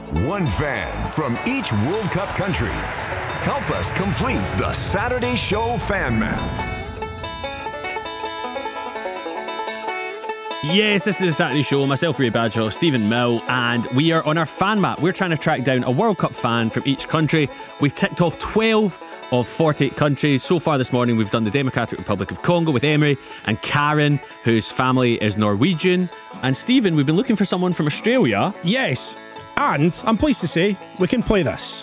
One fan from each World Cup country. Help us complete the Saturday Show fan map. Yes, this is the Saturday Show. Myself, Ray Badger, Stephen Mill, and we are on our fan map. We're trying to track down a World Cup fan from each country. We've ticked off 12 of 48 countries. So far this morning, we've done the Democratic Republic of Congo with Emery and Karen, whose family is Norwegian. And Stephen, we've been looking for someone from Australia. Yes, and I'm pleased to say we can play this.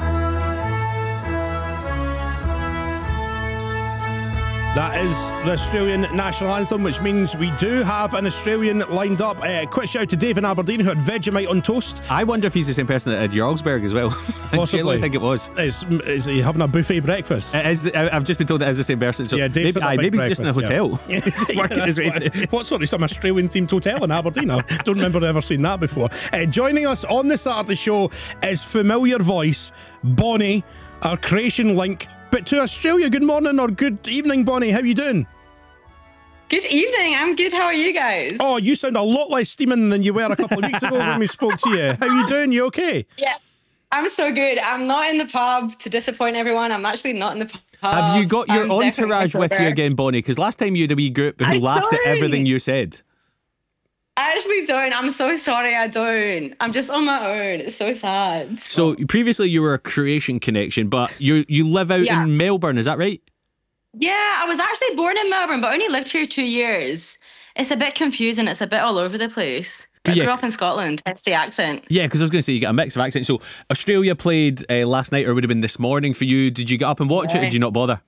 That is the Australian national anthem, which means we do have an Australian lined up. Quick shout out to Dave in Aberdeen, who had Vegemite on toast. I wonder if he's the same person that had Jarlsberg as well. Possibly. I think it was. Is he having a buffet breakfast? I've just been told it is the same person. So yeah, Dave's maybe he's just in a hotel. Yeah. Working his way. What sort of some Australian-themed hotel in Aberdeen? I don't remember ever seeing that before. Joining us on the Saturday Show is familiar voice, Bonnie, our Croatian link. But to Australia, good morning or good evening, Bonnie. How you doing? Good evening. I'm good. How are you guys? Oh, you sound a lot less steaming than you were a couple of weeks ago when we spoke to you. How you doing? You okay? Yeah, I'm so good. I'm not in the pub to disappoint everyone. I'm actually not in the pub. Have you got your entourage with you again, Bonnie? Because last time you had a wee group who laughed at everything you said. I actually don't. I'm so sorry I don't. I'm just on my own. It's so sad. So previously you were a Croatian connection, but you live out in Melbourne, is that right? Yeah, I was actually born in Melbourne, but only lived here 2 years. It's a bit confusing. It's a bit all over the place. I grew up in Scotland, hence the accent. Yeah, because I was going to say you get a mix of accents. So Australia played last night, or would have been this morning for you. Did you get up and watch it, or did you not bother?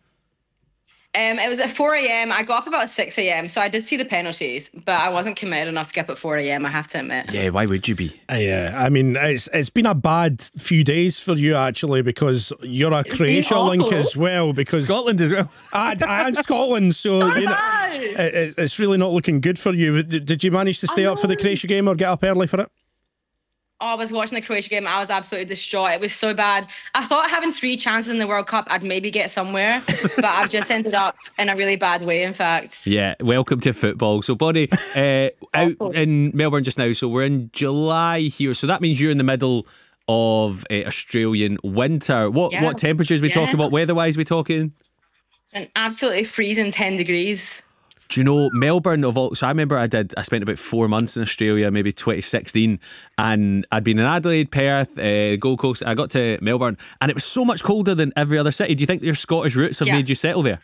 It was at 4 a.m. I got up about 6 a.m, so I did see the penalties, but I wasn't committed enough to get up at 4 a.m, I have to admit. Yeah, why would you be? Yeah, I mean, it's been a bad few days for you, actually, because you're a Croatia link as well. Because Scotland as well. and Scotland, so you know, it's really not looking good for you. Did you manage to stay up for the Croatia game or get up early for it? I was watching the Croatia game. I was absolutely distraught. It was so bad. I thought having 3 chances in the World Cup, I'd maybe get somewhere, but I've just ended up in a really bad way, in fact. Yeah, welcome to football. So, Bonnie, out in Melbourne just now. So we're in July here. So that means you're in the middle of Australian winter. What temperatures we talking about? Weather-wise, we talking? It's an absolutely freezing 10 degrees. Do you know Melbourne of all? So I remember I spent about 4 months in Australia, maybe 2016, and I'd been in Adelaide, Perth, Gold Coast. I got to Melbourne, and it was so much colder than every other city. Do you think your Scottish roots have made you settle there?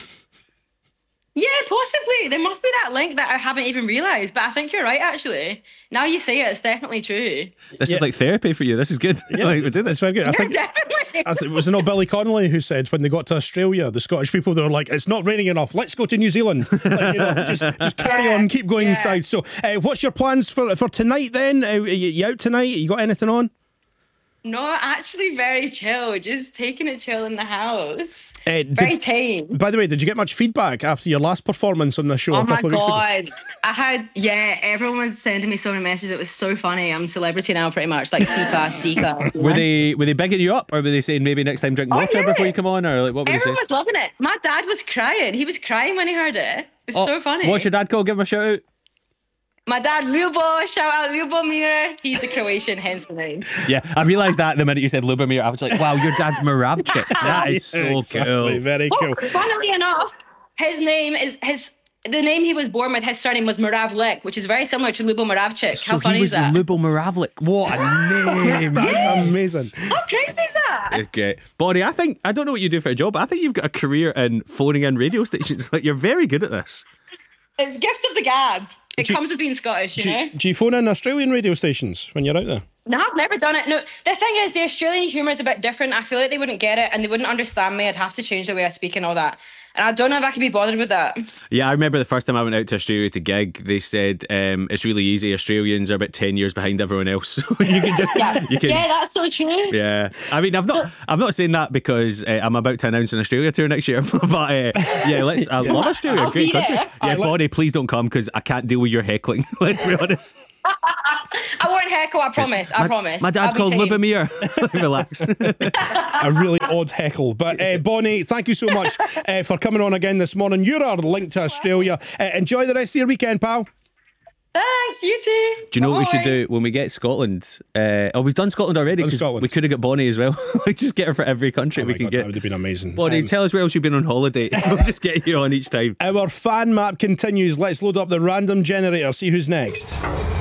Yeah, possibly. There must be that link that I haven't even realised, but I think you're right, actually. Now you say it, it's definitely true. This is like therapy for you. This is good. Yeah, we do this. It's very good. I think definitely. Was it not Billy Connolly who said when they got to Australia, the Scottish people, they were like, it's not raining enough, let's go to New Zealand. Like, just carry on, keep going inside. So what's your plans for tonight then? You out tonight? You got anything on? No, actually very chill. Just taking it chill in the house. Very tame. By the way, did you get much feedback after your last performance on the show a couple of weeks ago? Oh my God. I had, everyone was sending me so many messages. It was so funny. I'm a celebrity now, pretty much. Like C-class, D-class. Were they bigging you up, or were they saying maybe next time drink water before you come on, or like what were they saying? Everyone was loving it. My dad was crying. He was crying when he heard it. It was so funny. What's your dad called? Give him a shout out. My dad, Ljubo, shout out Ljubomir. He's a Croatian, hence the name. Yeah, I realised that the minute you said Ljubomir, I was like, wow, your dad's Moravchik. That is so cool. Very cool. Funnily enough, his name is the name he was born with, his surname was Moravlik, which is very similar to Lubo Moravchik. So How funny is that? Lubo Moravlik. What a name. That's amazing. How crazy is that? Okay. Bonnie, I don't know what you do for a job, but I think you've got a career in phoning in radio stations. Like, you're very good at this. It's gifts of the gab. It comes with being Scottish, you know? Do you phone in Australian radio stations when you're out there? No, I've never done it. No, the thing is, the Australian humour is a bit different. I feel like they wouldn't get it and they wouldn't understand me. I'd have to change the way I speak and all that. And I don't know if I could be bothered with that. Yeah, I remember the first time I went out to Australia to gig, they said it's really easy. Australians are about 10 years behind everyone else. So you can just... Yeah, that's so true. Yeah. I mean, I'm not saying that because I'm about to announce an Australia tour next year. But I love Australia. Great country. Yeah, Bonnie, please don't come because I can't deal with your heckling. Let's be honest. I won't heckle, I promise. I promise. My dad's called Lubomir. Relax. A really odd heckle. But Bonnie, thank you so much for coming on again this morning. You're our link to Australia. Enjoy the rest of your weekend, pal. Thanks, you too. Do you know what we should Bye. do when we get Scotland? We've done Scotland already because Scotland. we could have got Bonnie as well. We just get her for every country Oh we my can God, get. that would have been amazing. Bonnie, tell us where else you've been on holiday. We'll just get you on each time. Our fan map continues. Let's load up the random generator, see who's next.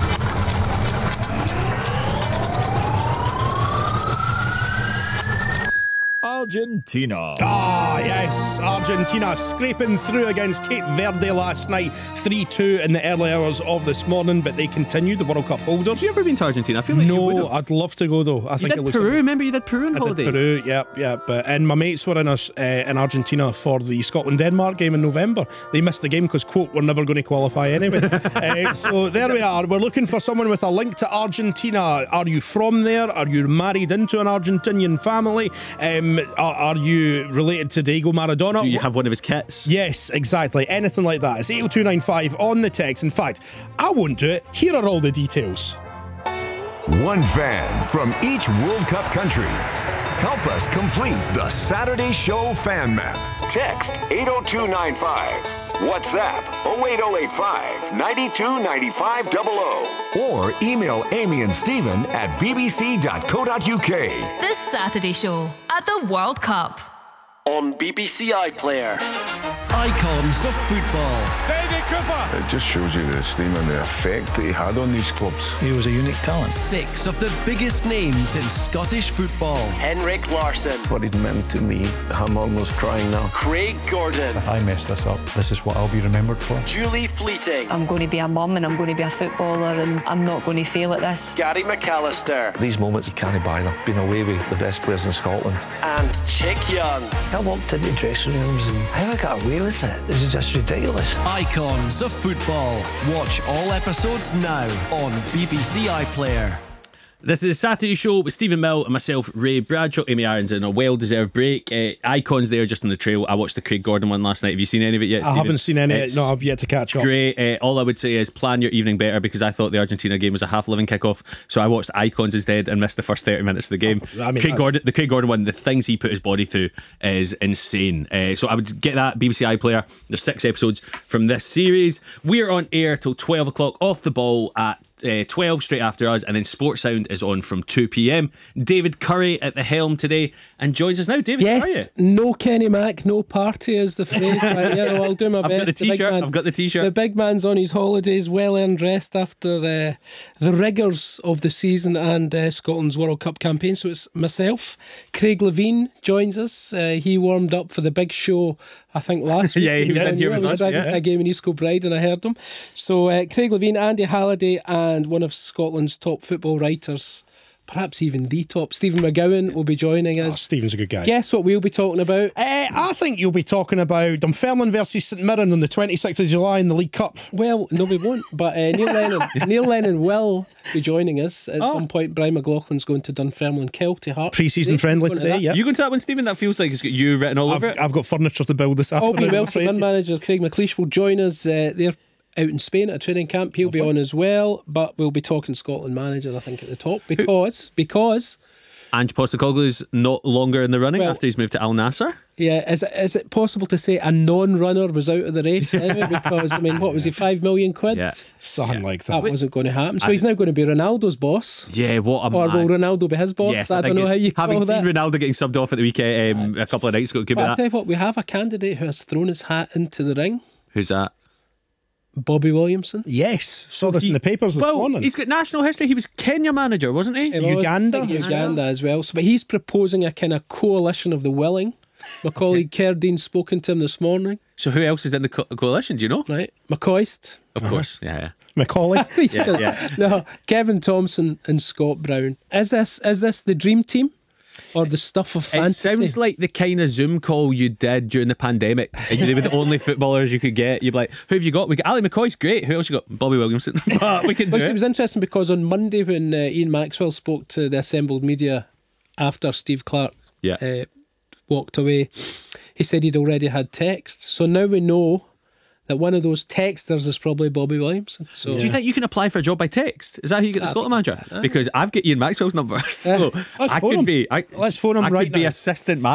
Argentina. Ah, yes. Argentina scraping through against Cape Verde last night. 3-2 in the early hours of this morning, but they continue, the World Cup holders. Have you ever been to Argentina? I feel like you would No, have. I'd love to go though. I You think it did looks Peru. Remember you did Peru on I holiday? did Peru, yep. And my mates were in Argentina for the Scotland-Denmark game in November. They missed the game because, quote, we're never going to qualify anyway. So there we are. We're looking for someone with a link to Argentina. Are you from there? Are you married into an Argentinian family? Are you related to Diego Maradona? Do you have one of his kits? Yes, exactly. Anything like that. It's 80295 on the text. In fact, I won't do it. Here are all the details. One fan from each World Cup country. Help us complete the Saturday Show fan map. Text 80295. WhatsApp 08085 929500. Or email Amy and Stephen at bbc.co.uk. This Saturday show at the World Cup. On BBC iPlayer. Icons of football. It just shows you the esteem and the effect that he had on these clubs. He was a unique talent. 6 of the biggest names in Scottish football. Henrik Larsson. What it meant to me, I'm almost crying now. Craig Gordon. If I mess this up, this is what I'll be remembered for. Julie Fleeting. I'm going to be a mum and I'm going to be a footballer and I'm not going to fail at this. Gary McAllister. These moments, you can't buy them. Been away with the best players in Scotland. And Chick Young. I walked into dressing rooms and how I got away with it. This is just ridiculous. Icons of football. Watch all episodes now on BBC iPlayer. This is a Saturday show with Stephen Mill and myself, Ray Bradshaw. Amy Aaron's in a well-deserved break. Icons there just on the trail. I watched the Craig Gordon one last night. Have you seen any of it yet, Stephen? I haven't seen any. No, I've yet to catch up. Great. All I would say is plan your evening better because I thought the Argentina game was a half-living kickoff. So I watched Icons instead and missed the first 30 minutes of the game. I mean, the Craig Gordon one, the things he put his body through is insane. So I would get that, BBC iPlayer. There's 6 episodes from this series. We're on air till 12 o'clock, off the ball at 12 straight after us, and then Sports Sound is on from 2 p.m. David Curry at the helm today and joins us now. David, how are you? Yes, no Kenny Mac, no party is the phrase. But yeah, well, I'll do my I've best. got the t-shirt. I've got the t-shirt. The big man's on his holidays, well earned rest after the rigours of the season and Scotland's World Cup campaign. So it's myself. Craig Levine joins us. He warmed up for the big show, I think, last week. Yeah, he was in here with us. Yeah. A game in East Kilbride and I heard him. So Craig Levine, Andy Halliday, and one of Scotland's top football writers, perhaps even the top, Stephen McGowan, will be joining us. Stephen's a good guy. Guess what we'll be talking about? I think you'll be talking about Dunfermline versus St Mirren on the 26th of July in the League Cup. Well, no, we won't. But Neil Lennon will be joining us at some point. Brian McLaughlin's going to Dunfermline Kelty Heart. Pre-season friendly today, yeah. You going to that one, Stephen? That feels like it's got you written all over it. I've got furniture to build this afternoon. Albany Welsh manager Craig McLeish will join us. They're out in Spain at a training camp. He'll be on as well, but we'll be talking Scotland manager, I think, at the top because Ange Postecoglou's not longer in the running after he's moved to Al Nassr. Yeah, is it possible to say a non-runner was out of the race anyway? Because I mean, what was he, £5 million? Yeah, something like that. That wasn't going to happen. So he's now going to be Ronaldo's boss. Yeah, what a or man. will Ronaldo be his boss? Yes, I don't know how you call having that. seen Ronaldo getting subbed off at the weekend a couple of nights ago. Could be But I'll that. tell you what, we have a candidate who has thrown his hat into the ring. Who's that? Bobby Williamson. Yes, saw this in the papers this morning. He's got national history. He was Kenya manager, wasn't he? Uganda as well. So, but he's proposing a kind of coalition of the willing. My colleague Kerr-Dean's spoken to him this morning. So who else is in the coalition? Do you know? Right, McCoist. Of course, yeah. Macaulay. No, Kevin Thompson and Scott Brown. Is this the dream team? Or the stuff of fantasy? It sounds like the kind of Zoom call you did during the pandemic. And they were the only footballers you could get. You'd be like, who have you got? We got Ali McCoy's great. Who else you got? Bobby Williamson. But we can do It was interesting because on Monday when Ian Maxwell spoke to the assembled media after Steve Clarke walked away, he said he'd already had texts. So now we know that one of those texters is probably Bobby Williamson. So do you think you can apply for a job by text? Is that how you get the Scotland manager? Because I've got Ian Maxwell's number. So Let's phone him. Let's phone him I right could be now. assistant manager.